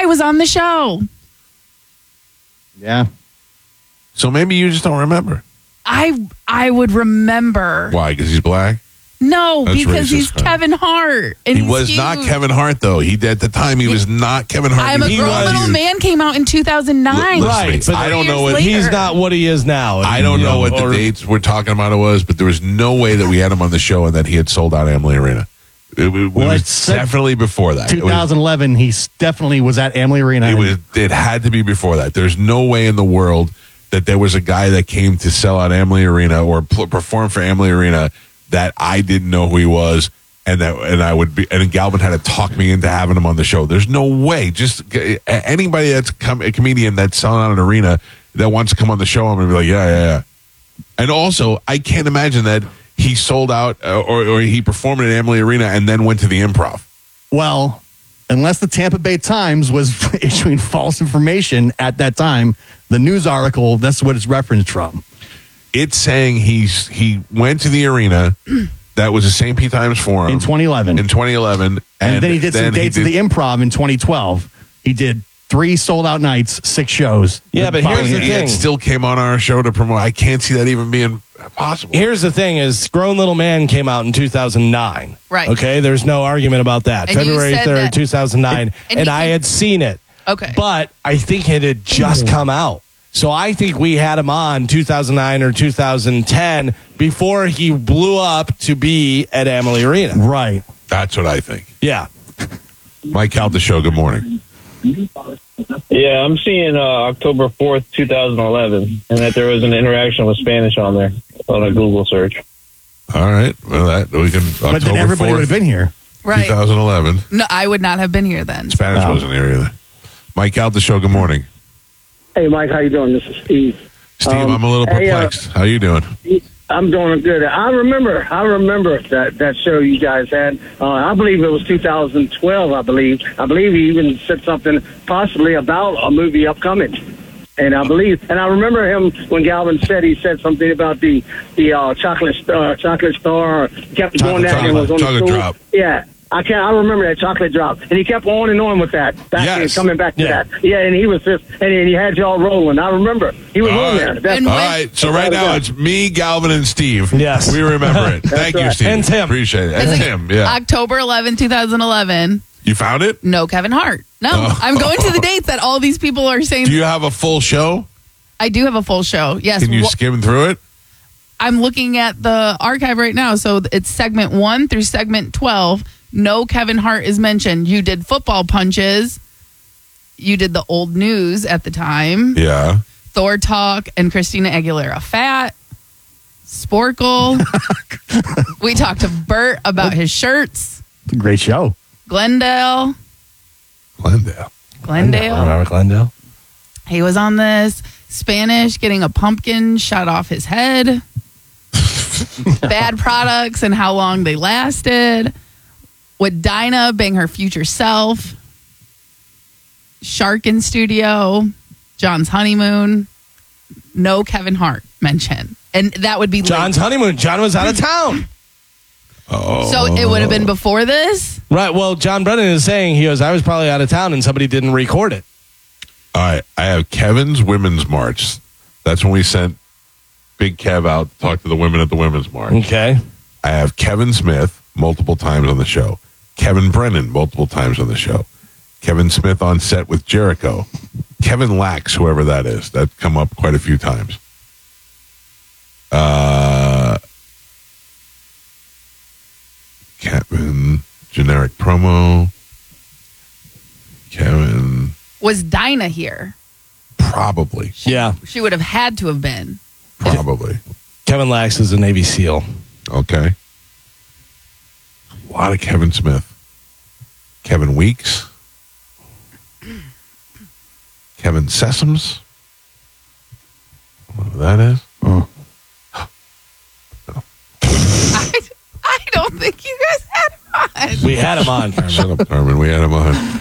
guy was on the show. Yeah. So maybe you just don't remember. I would remember. Why? Because he's black? No, That's because racist, he's huh? Kevin Hart. And He he's was huge. not Kevin Hart, though. At the time, he was not Kevin Hart. I'm a He Grown was Little huge. Man came out in 2009. Listen to me. Right, but I don't know years what later. He's not what he is now. I don't know what the dates we're talking about it was, but there was no way that we had him on the show and that he had sold out Amalie Arena. It was definitely before that. 2011, he definitely was at Amalie Arena. It had to be before that. There's no way in the world that there was a guy that came to sell out Amalie Arena or perform for Amalie Arena that I didn't know who he was, and Galvin had to talk me into having him on the show. There's no way. Just anybody that's a comedian that's selling out an arena that wants to come on the show, I'm gonna be like, yeah. And also, I can't imagine that he sold out or he performed at Amalie Arena and then went to the Improv. Well, unless the Tampa Bay Times was issuing false information at that time, the news article, that's what it's referenced from. It's saying he went to the arena. That was the St. Pete Times Forum In 2011. In 2011. And then he did some dates at the Improv in 2012. He did 3 sold-out nights, 6 shows. Yeah, but here's the thing. It still came on our show to promote. I can't see that even being possible. Here's the thing is Grown Little Man came out in 2009. Right. Okay, there's no argument about that. And you February said 3rd, that- 2009. And I had seen it. Okay. But I think it had just come out. So I think we had him on 2009 or 2010 before he blew up to be at Amalie Arena. Right. That's what I think. Yeah. Mike Calta Show, good morning. Yeah, I'm seeing October 4th, 2011, and that there was an interaction with Spanish on there on a Google search. All right. Well, we can. But then everybody would have been here. Right. 2011. No, I would not have been here then. Spanish wasn't here either. Mike Calta Show, good morning. Hey, Mike, how you doing? This is Steve. Steve, I'm a little perplexed. How you doing? I'm doing good. I remember that show you guys had. I believe it was 2012. I believe he even said something possibly about a movie upcoming. And I remember him when Galvin he said something about the chocolate star. He kept doing that and it was on the chocolate school. drop. Yeah. I remember that chocolate drop, and he kept on and on with that. Coming back to that. Yeah, and he was and he had y'all rolling. I remember he was on there. And All right, so right now it's me, Galvin, and Steve. Yes. We remember it. Thank you, right. Steve. And Tim. Appreciate it. And Tim, yeah. October 11, 2011. You found it? No Kevin Hart. No, Oh. I'm going to the dates that all these people are saying. Do you have a full show? I do have a full show. Yes. Can you skim through it? I'm looking at the archive right now. So it's segment 1 through segment 12. No Kevin Hart is mentioned. You did football punches. You did the old news at the time. Yeah. Thor Talk and Christina Aguilera Fat. Sporkle. We talked to Bert about his shirts. It's a great show. Glendale. Remember Glendale? He was on this. Spanish getting a pumpkin shot off his head. Bad products and how long they lasted. Would Dinah bang her future self? Shark in studio. John's honeymoon. No Kevin Hart mentioned. And that would be John's honeymoon. John was out of town. Oh. So it would have been before this? Right. Well, John Brennan is saying I was probably out of town and somebody didn't record it. All right. I have Kevin's Women's March. That's when we sent Big Kev out to talk to the women at the Women's March. Okay. I have Kevin Smith multiple times on the show. Kevin Brennan multiple times on the show. Kevin Smith on set with Jericho. Kevin Lax, whoever that is. That's come up quite a few times. Kevin, generic promo. Kevin. Was Dinah here? Probably. Yeah. She would have had to have been. Probably. Kevin Lax is a Navy SEAL. Okay. A lot of Kevin Smith. Kevin Weeks. Kevin Sessoms. Whatever that is. I don't think you guys had him on. We had him on. Shut up, Carmen. We had him on.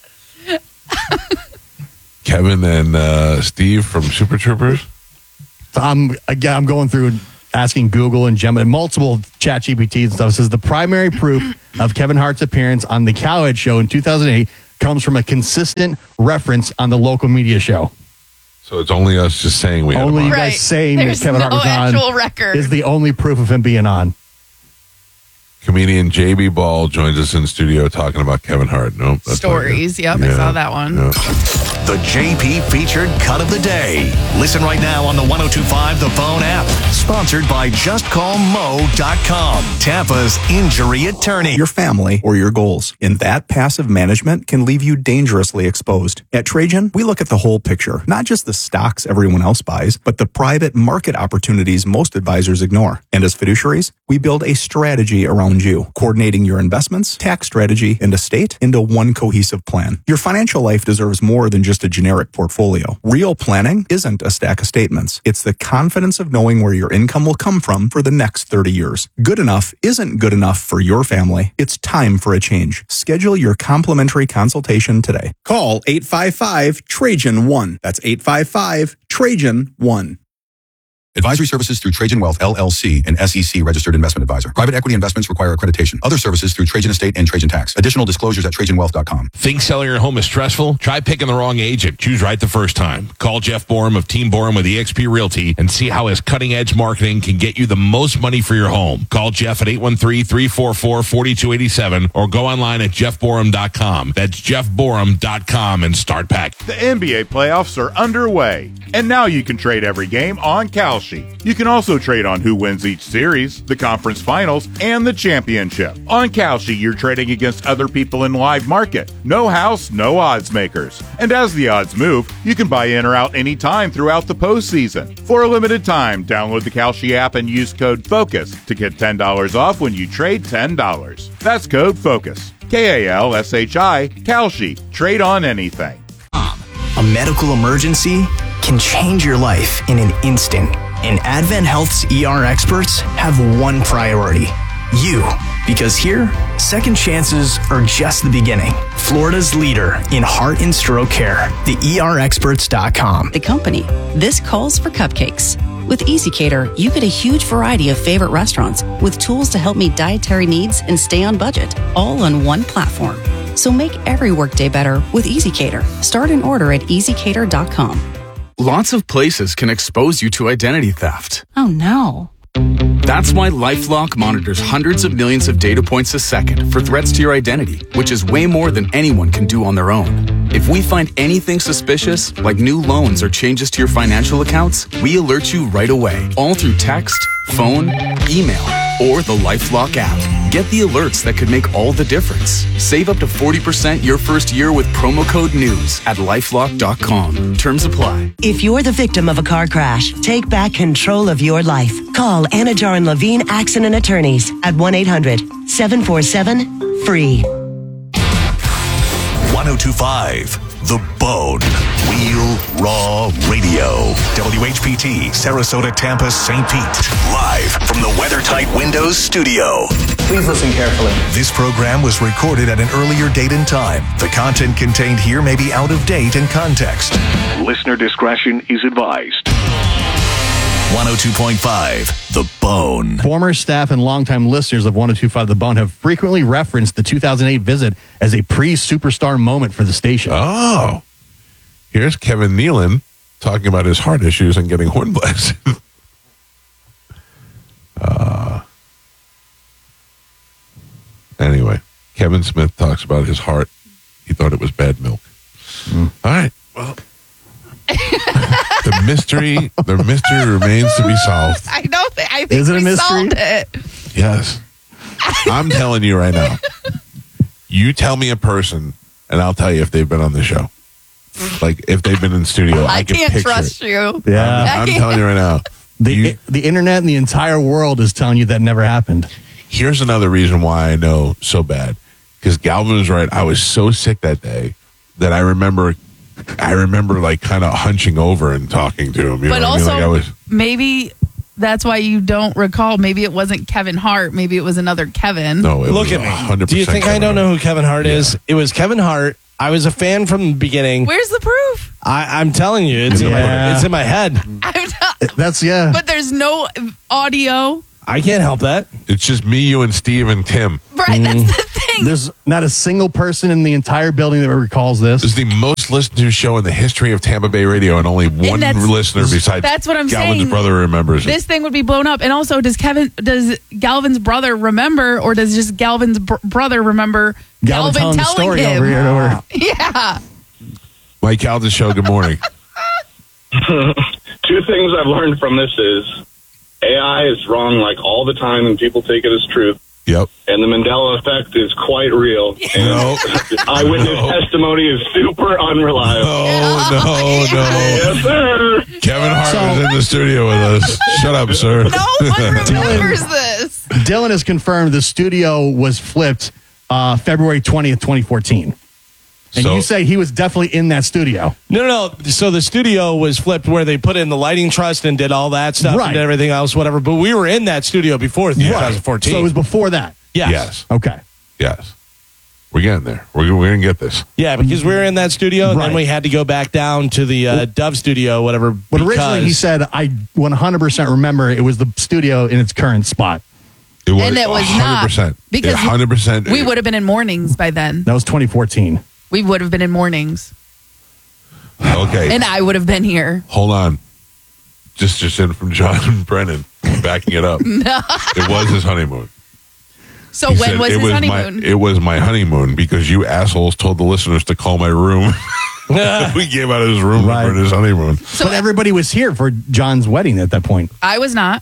Kevin and Steve from Super Troopers. So I'm going through asking Google and Gemma and multiple ChatGPTs and stuff. It says the primary proof of Kevin Hart's appearance on the Cowhead Show in 2008 comes from a consistent reference on the local media show. So it's only us just saying we had Only him you on. guys saying There's that Kevin Hart no was on actual record. is the only proof of him being on. Comedian JB Ball joins us in studio talking about Kevin Hart. Nope. That's Stories. not Yep, it. I saw that one. Yeah. The JP featured cut of the day. Listen right now on the 102.5 The Bone app. Sponsored by JustCallMo.com. Tampa's injury attorney. Your family or your goals. And that passive management can leave you dangerously exposed. At Trajan, we look at the whole picture, not just the stocks everyone else buys, but the private market opportunities most advisors ignore. And as fiduciaries, we build a strategy around you, coordinating your investments, tax strategy, and estate into one cohesive plan. Your financial life deserves more than just a generic portfolio. Real planning isn't a stack of statements. It's the confidence of knowing where your income will come from for the next 30 years. Good enough isn't good enough for your family. It's time for a change. Schedule your complimentary consultation today. Call 855-TRAJAN-1. That's 855-TRAJAN-1. Advisory services through Trajan Wealth, LLC, an SEC registered investment advisor. Private equity investments require accreditation. Other services through Trajan Estate and Trajan Tax. Additional disclosures at TrajanWealth.com. Think selling your home is stressful? Try picking the wrong agent. Choose right the first time. Call Jeff Borum of Team Borum with eXp Realty and see how his cutting-edge marketing can get you the most money for your home. Call Jeff at 813-344-4287 or go online at jeffborum.com. That's jeffborum.com and start pack. The NBA playoffs are underway, and now you can trade every game on Kalshi. You can also trade on who wins each series, the conference finals, and the championship. On Kalshi, you're trading against other people in live market. No house, no odds makers. And as the odds move, you can buy in or out anytime throughout the postseason. For a limited time, download the Kalshi app and use code FOCUS to get $10 off when you trade $10. That's code FOCUS. Kalshi, Kalshi. Trade on anything. A medical emergency can change your life in an instant. And Advent Health's ER experts have one priority: you. Because here, second chances are just the beginning. Florida's leader in heart and stroke care, the ERexperts.com. The company. This calls for cupcakes. With EasyCater, you get a huge variety of favorite restaurants with tools to help meet dietary needs and stay on budget, all on one platform. So make every workday better with EasyCater. Start an order at EasyCater.com. Lots of places can expose you to identity theft. Oh no. That's why LifeLock monitors hundreds of millions of data points a second for threats to your identity, which is way more than anyone can do on their own. If we find anything suspicious, like new loans or changes to your financial accounts, we alert you right away, all through text, phone, email, or the LifeLock app. Get the alerts that could make all the difference. Save up to 40% your first year with promo code NEWS at LifeLock.com. Terms apply. If you're the victim of a car crash, take back control of your life. Call Anajar and Levine Accident Attorneys at 1-800-747-FREE. 102.5 The Bone. Real Raw Radio. WHPT, Sarasota, Tampa, St. Pete. Live from the WeatherTight Windows studio. Please listen carefully. This program was recorded at an earlier date and time. The content contained here may be out of date and context. Listener discretion is advised. 102.5 The Bone. Former staff and longtime listeners of 102.5 The Bone have frequently referenced the 2008 visit as a pre-superstar moment for the station. Oh. Here's Kevin Nealon talking about his heart issues and getting hornblast. Anyway, Kevin Smith talks about his heart. He thought it was bad milk. All right. Well, the mystery remains to be solved. I know. I think Is it a we mystery? solved it. Yes. I'm telling you right now. You tell me a person, and I'll tell you if they've been on the show. Like, if they've been in studio. I can can't picture trust it. you. Yeah. I'm telling you right now. The internet and the entire world is telling you that never happened. Here's another reason why I know so bad. Because Galvin was right. I was so sick that day that I remember like kind of hunching over and talking to him. You But know what also, I mean? Like maybe that's why you don't recall. Maybe it wasn't Kevin Hart. Maybe it was another Kevin. No, it Look was at me. 100% Do you think I don't know who Kevin Hart is? It was Kevin Hart. I was a fan from the beginning. Where's the proof? I'm telling you, it's in my head. That's yeah. But there's no audio. I can't help that. It's just me, you, and Steve and Tim. Right, that's the thing. thing. There's not a single person in the entire building that recalls this. This is the most listened to show in the history of Tampa Bay radio, and only one listener besides That's what I'm Galvin's saying. brother remembers it. This thing would be blown up. And also, does Galvin's brother remember, or does just Galvin's brother remember Galvin telling him? Over here to her. Yeah. Mike Calda's show, good morning. 2 things I've learned from this is AI is wrong like all the time and people take it as truth. Yep. And the Mandela effect is quite real. And eyewitness testimony is super unreliable. No. Yes, sir. Kevin Hart is in the studio with us. Shut up, sir. No one remembers this. Dylan has confirmed the studio was flipped February 20th, 2014. And you say he was definitely in that studio. No. So the studio was flipped where they put in the lighting trust and did all that stuff and everything else, whatever. But we were in that studio before 2014. So it was before that. Yes. Okay. Yes. We're getting there. We're going to get this. Yeah, because we were in that studio, and then we had to go back down to the Dove studio, whatever. But originally he said, I 100% remember it was the studio in its current spot. It was, And it was not. 100%. Because 100%. we would have been in mornings by then. That was 2014. We would have been in mornings. Okay. And I would have been here. Hold on. Just in from John Brennan, backing it up. No. It was his honeymoon. So He when said was it his was honeymoon? It was my honeymoon because you assholes told the listeners to call my room. We gave out his room for his honeymoon. But everybody was here for John's wedding at that point. I was not.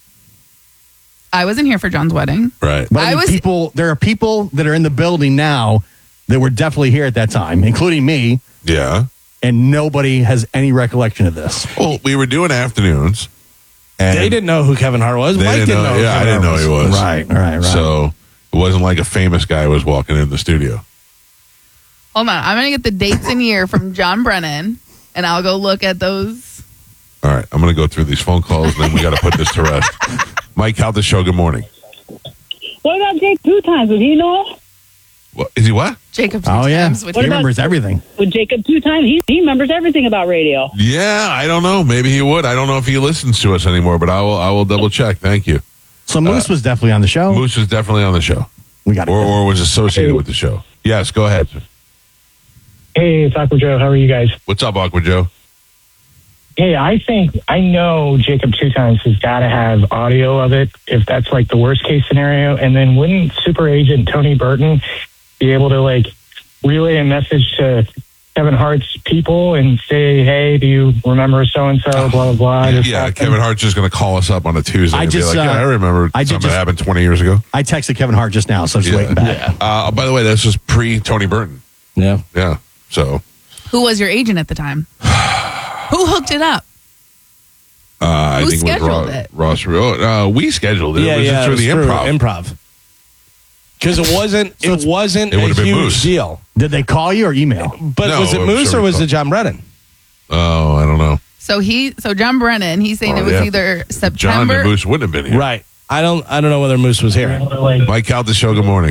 I wasn't here for John's wedding. Right. But I mean, there are people that are in the building now that were definitely here at that time, including me. Yeah. And nobody has any recollection of this. Well, we were doing afternoons. And they didn't know who Kevin Hart was. Mike didn't know who I Kevin didn't know Hart he was. Right. So it wasn't like a famous guy was walking in the studio. Hold on. I'm going to get the dates and year from John Brennan, and I'll go look at those. All right. I'm going to go through these phone calls, and then we got to put this to rest. Mike Calda show, good morning. What about Jake 2 times? Would he know? What, is he what? Jacob 2 Oh, yeah. times. He remembers everything. With Jacob 2 times, he remembers everything about radio. Yeah, I don't know. Maybe he would. I don't know if he listens to us anymore, but I will double check. Thank you. So Moose was definitely on the show. Moose was definitely on the show. We got it. Or was associated with the show. Yes, go ahead. Hey, it's Aqua Joe. How are you guys? What's up, Aqua Joe? Hey, I know Jacob 2 times has got to have audio of it if that's like the worst case scenario. And then wouldn't super agent Tony Burton be able to like relay a message to Kevin Hart's people and say, hey, do you remember so-and-so, blah, blah, blah. Yeah, Kevin Hart's just going to call us up on a Tuesday and be like, I remember something that happened 20 years ago. I texted Kevin Hart just now, so I'm just waiting back. By the way, this was pre-Tony Burton. Yeah. Yeah, so. Who was your agent at the time? Who hooked it up? I Who think scheduled it was Ross. We scheduled it. Yeah, it was yeah, through the improv. Because it wasn't It a would've been huge Moose. deal. Did they call you or email? But No, was it I'm Moose sure or we was called. it John Brennan? Oh, I don't know. So John Brennan, he's saying it was either John September. and Moose wouldn't have been here. Right. I don't know whether Moose was here. Mike Calda show, good morning.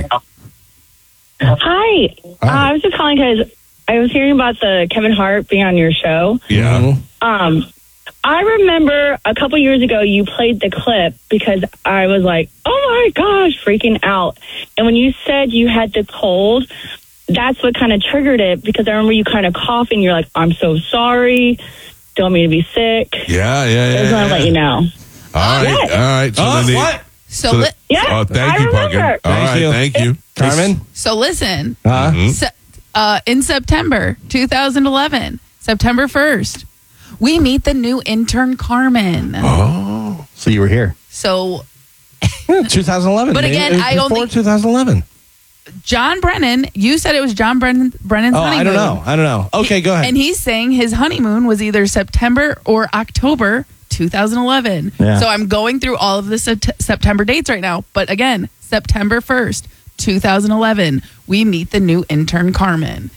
Hi. I was just calling because I was hearing about the Kevin Hart being on your show. Yeah. I remember a couple years ago you played the clip because I was like, oh my gosh, freaking out. And when you said you had the cold, that's what kind of triggered it because I remember you kind of coughing. You're like, I'm so sorry. Don't mean to be sick. Yeah. I just want to let you know. All right. All right. So then what? thank you, Pumpkin. All right. Thank you. Carmen? So listen, Mm-hmm. in September 2011, September 1st, we meet the new intern Carmen. Oh, so you were here. So 2011. But again, It was I before only 2011. John Brennan. You said it was John Brennan's Oh, honeymoon. I don't know. Okay, go ahead. And he's saying his honeymoon was either September or October 2011. Yeah. So I'm going through all of the September dates right now. But again, September 1st, 2011, we meet the new intern Carmen.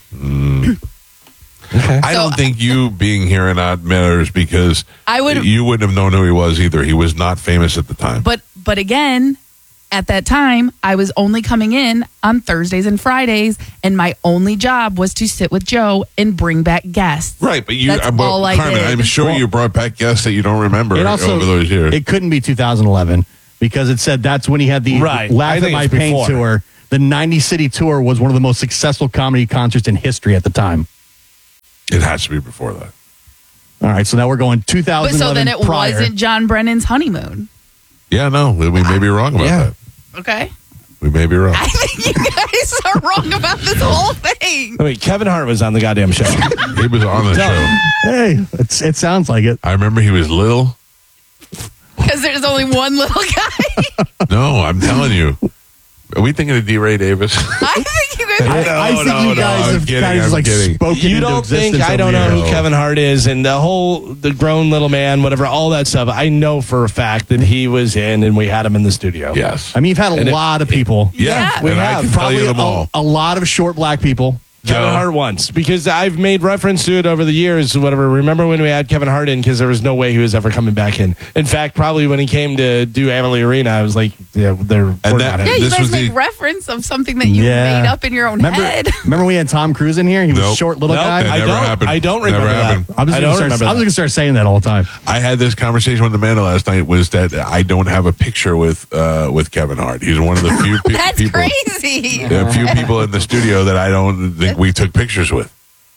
I don't think you being here or not matters because you wouldn't have known who he was either. He was not famous at the time. But again, at that time, I was only coming in on Thursdays and Fridays, and my only job was to sit with Joe and bring back guests. Right, but That's all I Carmen, did. I'm sure you brought back guests that you don't remember It also, over those years. it couldn't be 2011 because it said that's when he had the Right. Laugh I at think My it's Pain before. tour the 90 city tour was one of the most successful comedy concerts in history at the time. It has to be before that. All right, so now we're going 2011 But so then it prior. wasn't John Brennan's honeymoon. Yeah, no, we may be wrong about that. Okay. We may be wrong. I think you guys are wrong about this whole thing. I mean, Kevin Hart was on the goddamn show. He was on the show. Hey, it sounds like it. I remember he was little. Because there's only one little guy. No, I'm telling you. Are we thinking of D. Ray Davis? I think you guys I think you guys have kind of like spoken You into don't think existence I don't over know here. who Kevin Hart is and the grown little man, whatever, all that stuff. I know for a fact that he was in and we had him in the studio. Yes. I mean, you've had a lot of people. Yeah, we and I have. can tell you them all. A lot of short black people. Kevin Hart once, because I've made reference to it over the years, whatever. Remember when we had Kevin Hart in, because there was no way he was ever coming back in. In fact, probably when he came to do Amalie Arena, I was like, yeah, we're not Yeah, you This guys was make the- reference of something that you Yeah. made up in your own Remember, head. remember we had Tom Cruise in here? He was a Nope. short little Nope, guy. That never happened. I don't Never remember happened. that. I'm just I going don't remember to that. start saying that all the time. I had this conversation with Amanda last night. Was that I don't have a picture with Kevin Hart. He's one of the few That's people. crazy. A few people in the studio that I don't think we took pictures with.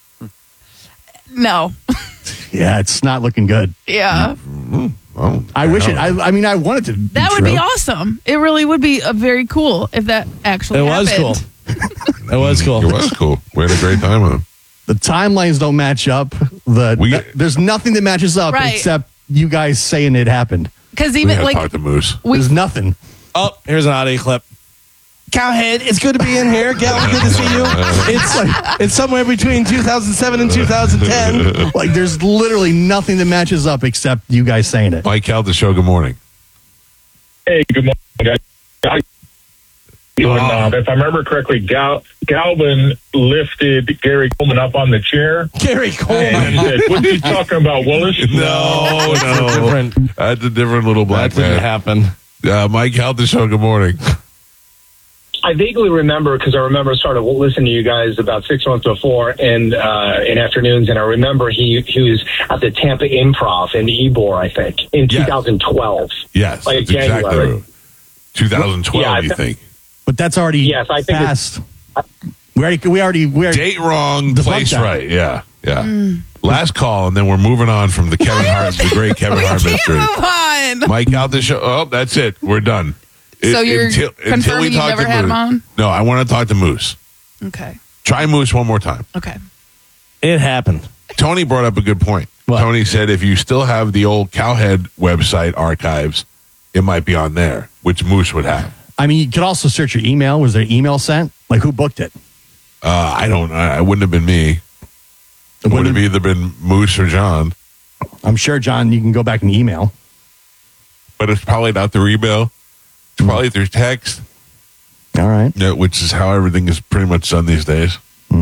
No. Yeah, it's not looking good. Yeah. Oh, I wish it. I mean, I wanted to. That would be true. awesome. It really would be very cool if that actually It was happened. cool. It was cool. It was cool. We had a great time with him. The timelines don't match up. There's nothing that matches up Right. except you guys saying it happened. Because We even gotta like talk to Moose. There's nothing. Oh, here's an audio clip. Cowhead, it's good to be in here. Gal, good to see you. It's somewhere between 2007 and 2010. Like, there's literally nothing that matches up except you guys saying it. Mike Cal, the show. Good morning. Hey, good morning, guys. If I remember correctly, Galvin lifted Gary Coleman up on the chair. Gary Coleman. And he said, "What's he talking about, Willis?" No. That's a different little black That didn't man. happen. Mike Cal, the show. Good morning. I vaguely remember because I remember started listening to you guys about 6 months before in afternoons, and I remember he was at the Tampa Improv in Ybor, I think, in 2012. Yes, like that's exactly January. right. 2012, Yeah, you think? But that's already Yes, I think passed. We already Date wrong, debunked place that. right. Yeah, yeah. Last call, and then we're moving on from the Kevin Hart, the great Kevin Hart mystery. move on. Mike out the show. Oh, that's it. We're done. So you're confirming you talk never to had him Moose. on? No, I want to talk to Moose. Okay. Try Moose one more time. Okay. It happened. Tony brought up a good point. Tony said if you still have the old Cowhead website archives, it might be on there, which Moose would have. I mean, you could also search your email. Was there an email sent? Like, who booked it? I don't know. It wouldn't have been me. It would have either been Moose or John. I'm sure, John, you can go back and email. But it's probably not through email. It's probably through text. All right. Yeah, which is how everything is pretty much done these days.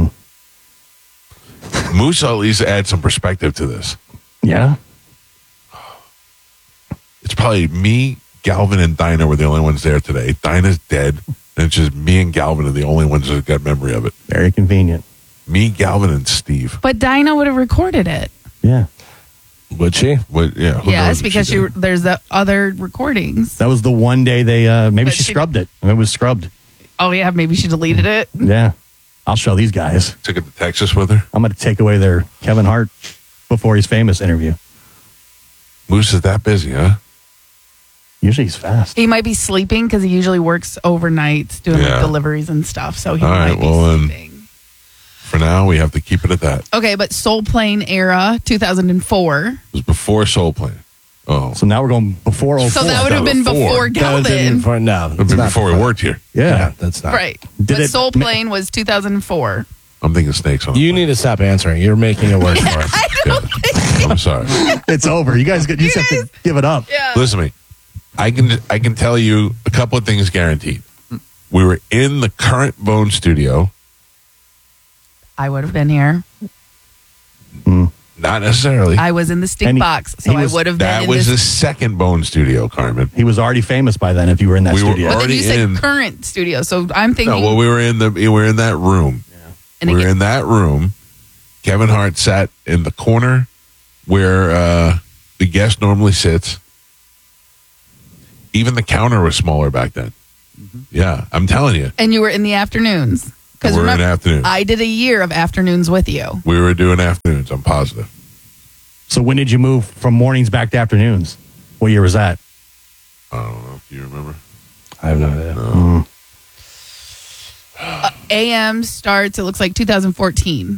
Moose at least add some perspective to this. Yeah. It's probably me, Galvin, and Dinah were the only ones there today. Dinah's dead, and it's just me and Galvin are the only ones that got memory of it. Very convenient. Me, Galvin, and Steve. But Dinah would have recorded it. Yeah. Would she? Would, yeah. who Yes, knows if because she did. there's the other recordings. That was the one day they, maybe But she she- scrubbed it. It was scrubbed. Oh, yeah, maybe she deleted it. Yeah. I'll show these guys. Took it to Texas with her. I'm going to take away their Kevin Hart before he's famous interview. Moose is that busy, huh? Usually he's fast. He might be sleeping because he usually works overnight doing Yeah. like deliveries and stuff. So he All might right, be well, sleeping. then, for now, we have to keep it at that. It Okay, but Soul Plane era, 2004. was before Soul Plane. Oh. So now we're going before 04. So that would have been before Galvin. No, It would be before we worked here. Yeah. that's not. Right. Did But it Soul ma- Plane was 2004. I'm thinking snakes on. You need to stop answering. You're making it worse for us. I'm sorry. It's over. You guys just have to give it up. Listen to me. I can tell you a couple of things guaranteed. We were in the current Bone studio. I would have been here. Not necessarily. I was in the stink And box, so I would have been That in was this. the second Bone studio, Carmen. He was already famous by then if you were in that We were studio. But then already you said in. current studio, so I'm thinking. No, well, we were in that room. And we were again- in that room. Kevin Hart sat in the corner where the guest normally sits. Even the counter was smaller back then. Yeah, I'm telling you. And you were in the afternoons. Because We're in remember, afternoons. I did a year of afternoons with you. We were doing afternoons, I'm positive. So when did you move from mornings back to afternoons? What year was that? I don't know. Do you remember? I have no idea. No. AM starts, it looks like 2014.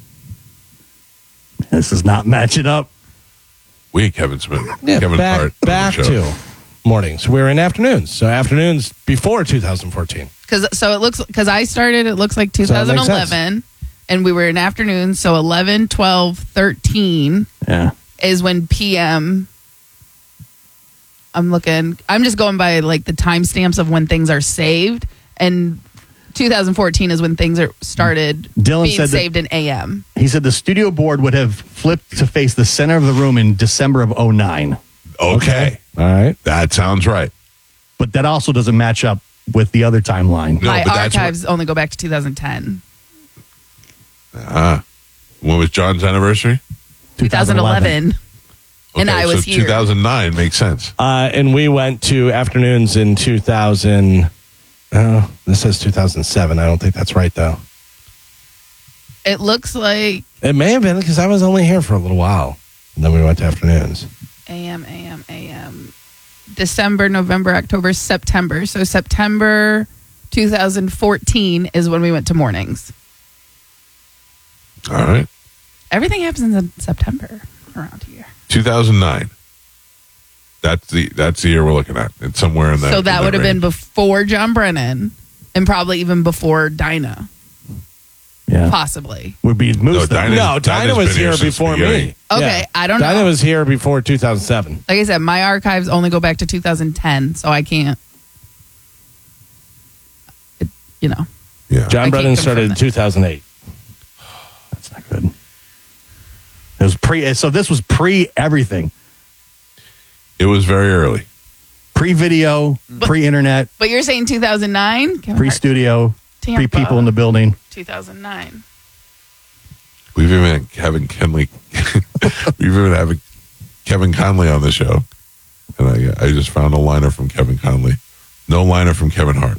This is not matching up. We had Kevin Smith. Yeah, Kevin Hart. back to mornings. We were in afternoons. So afternoons before 2014. Because I started, it looks like So that makes 2011, and we were in afternoons. So 11, 12, 13 is when PM. I'm just going by like the timestamps of when things are saved, and 2014 is when things are started Dylan being said that- saved in AM. He said the studio board would have flipped to face the center of the room in December of 2009. Okay. All right. That sounds right. But that also doesn't match up with the other timeline. My archives only go back to 2010. When was John's anniversary? 2011. And I was so here. 2009 makes sense. And we went to afternoons in 2000. This says 2007. I don't think that's right, though. It looks like It may have been because I was only here for a little while. And then we went to afternoons. AM. December, November, October, September. So September 2014 is when we went to mornings. All right. Everything happens in September around here. 2009. That's the year we're looking at. It's somewhere in that. So that in would have been range. before John Brennan and probably even before Dinah. Yeah. Possibly. Would be Moose. Dinah was here before me. Okay, I don't know. Dinah was here before 2007. Like I said, my archives only go back to 2010, so I can't. Yeah. John Brennan started in 2008. That's not good. It was pre. So this was pre everything. It was very early. Pre-video, pre-internet, But you're saying 2009? pre-studio, Tampa. pre-people in the building. 2009. We've even had Kevin Conley. We've even had Kevin Conley on the show, and I just found a liner from Kevin Conley. No liner from Kevin Hart.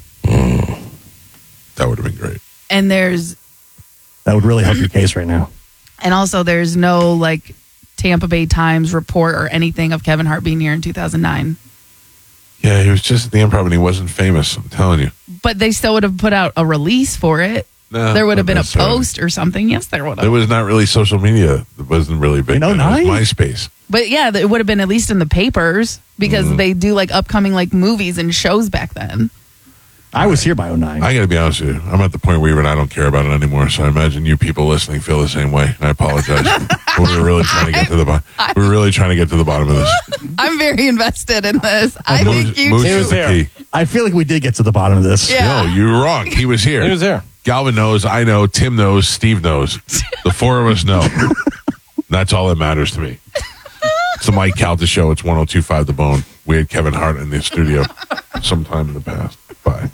That would have been great. And that would really help your case right now. And also, there's no like Tampa Bay Times report or anything of Kevin Hart being here in 2009. Yeah, he was just at the Improv, and he wasn't famous. I'm telling you. But they still would have put out a release for it. No, there would have not been a necessarily. post or something. Yes, there would There have. was not really social media. It wasn't really big. In then. It 09? was MySpace. But yeah, it would have been at least in the papers because Mm-hmm. they do like upcoming like movies and shows back then. I was here by 09. I got to be honest with you. I'm at the point where even I don't care about it anymore. So I imagine you people listening feel the same way. I apologize. We were really trying to get to the bottom. We were really trying to get to the bottom of this. I'm very invested in this. I think you Moose too. is the key. I feel like we did get to the bottom of this. Yeah. No, you were wrong. He was here. He was there. Galvin knows. I know. Tim knows. Steve knows. The four of us know. That's all that matters to me. It's the Mike Calta Show. It's 102.5 The Bone. We had Kevin Hart in the studio sometime in the past. Bye.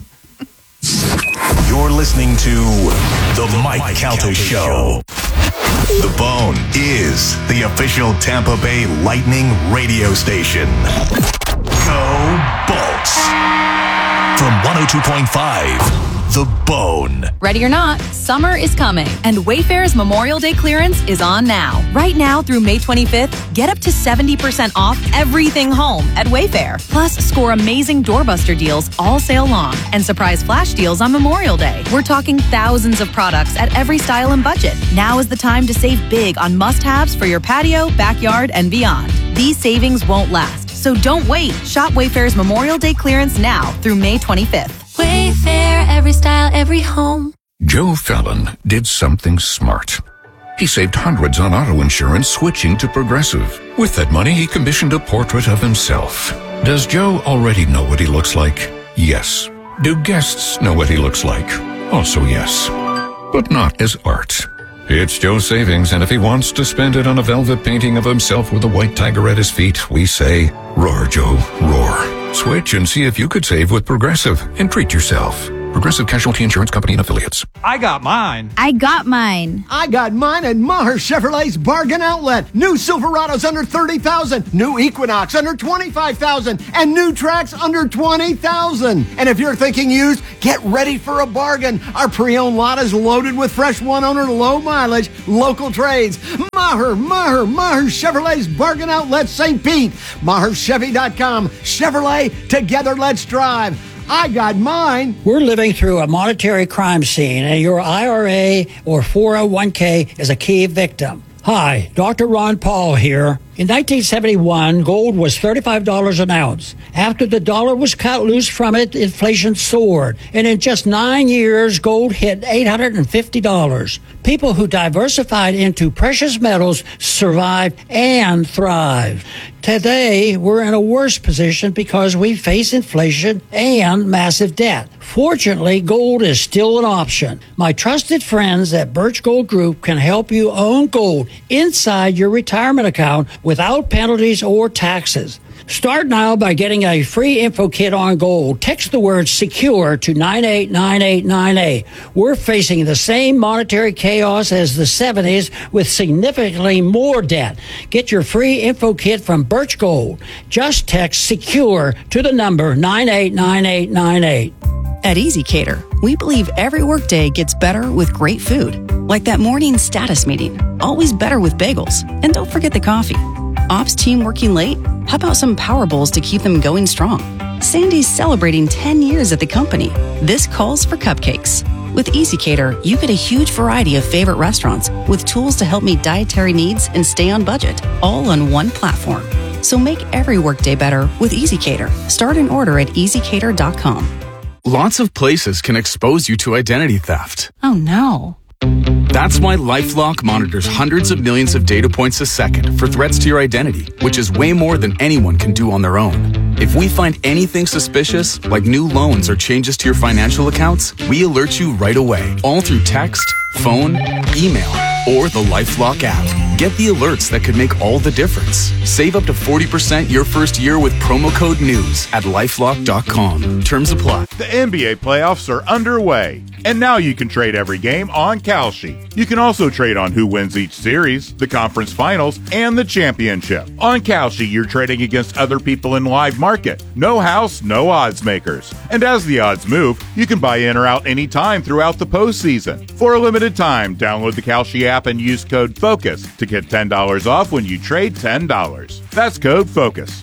You're listening to The Mike Calta Show. The Bone is the official Tampa Bay Lightning radio station. Go Bolts. From 102.5, The Bone. Ready or not, summer is coming, and Wayfair's Memorial Day clearance is on now. Right now through May 25th, get up to 70% off everything home at Wayfair. Plus, score amazing doorbuster deals all sale long and surprise flash deals on Memorial Day. We're talking thousands of products at every style and budget. Now is the time to save big on must-haves for your patio, backyard, and beyond. These savings won't last, so don't wait. Shop Wayfair's Memorial Day clearance now through May 25th. Wayfair, every style, every home. Joe Fallon did something smart. He saved hundreds on auto insurance switching to Progressive. With that money, he commissioned a portrait of himself. Does Joe already know what he looks like? Yes. Do guests know what he looks like? Also yes. But not as art. It's Joe's savings, and if he wants to spend it on a velvet painting of himself with a white tiger at his feet, we say, roar, Joe, roar. Switch and see if you could save with Progressive and treat yourself. Progressive Casualty Insurance Company and Affiliates. I got mine. I got mine. I got mine at Maher Chevrolet's Bargain Outlet. New Silverados under $30,000, new Equinox under $25,000, and new Trax under $20,000. And if you're thinking used, get ready for a bargain. Our pre-owned lot is loaded with fresh one-owner, low-mileage, local trades. Maher Chevrolet's Bargain Outlet, St. Pete. MaherChevy.com. Chevrolet, together let's drive. I got mine. We're living through a monetary crime scene, and your IRA or 401k is a key victim. Hi, Dr. Ron Paul here. In 1971, gold was $35 an ounce. After the dollar was cut loose from it, inflation soared. And in just 9 years, gold hit $850. People who diversified into precious metals survived and thrived. Today, we're in a worse position because we face inflation and massive debt. Fortunately, gold is still an option. My trusted friends at Birch Gold Group can help you own gold inside your retirement account without penalties or taxes. Start now by getting a free info kit on gold. Text the word SECURE to 989898. We're facing the same monetary chaos as the 70s with significantly more debt. Get your free info kit from Birch Gold. Just text SECURE to the number 989898. At EasyCater, we believe every workday gets better with great food. Like that morning status meeting, always better with bagels. And don't forget the coffee. Ops team working late? How about some Power Bowls to keep them going strong? Sandy's celebrating 10 years at the company. This calls for cupcakes. With EasyCater, you get a huge variety of favorite restaurants with tools to help meet dietary needs and stay on budget, all on one platform. So make every workday better with EasyCater. Start an order at easycater.com. Lots of places can expose you to identity theft. Oh no. That's why LifeLock monitors hundreds of millions of data points a second for threats to your identity, which is way more than anyone can do on their own. If we find anything suspicious, like new loans or changes to your financial accounts, we alert you right away, all through text, phone, email, or the LifeLock app. Get the alerts that could make all the difference. Save up to 40% your first year with promo code NEWS at LifeLock.com. Terms apply. The NBA playoffs are underway, and now you can trade every game on Kalshi. You can also trade on who wins each series, the conference finals, and the championship. On Kalshi, you're trading against other people in live market. No house, no odds makers. And as the odds move, you can buy in or out anytime throughout the postseason. For a limited time, download the Kalshi app and use code FOCUS to get $10 off when you trade $10. That's code FOCUS.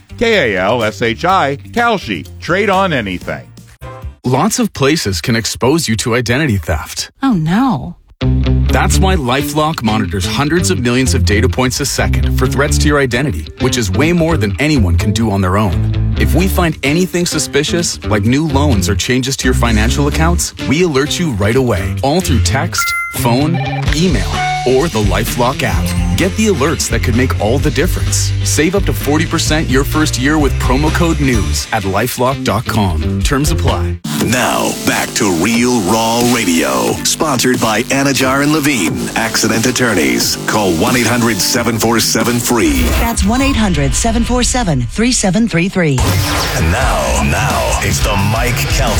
Kalshi, Kalshi. Trade on anything. Lots of places can expose you to identity theft. Oh no. That's why LifeLock monitors hundreds of millions of data points a second for threats to your identity, which is way more than anyone can do on their own. If we find anything suspicious, like new loans or changes to your financial accounts, we alert you right away, all through text, phone, email, or the LifeLock app. Get the alerts that could make all the difference. Save up to 40% your first year with promo code NEWS at LifeLock.com. Terms apply. Now, back to Real Raw Radio. Sponsored by Anajar and Levine, Accident Attorneys. Call 1-800-747-FREE. That's 1-800-747-3733. And now, it's the Mike Calta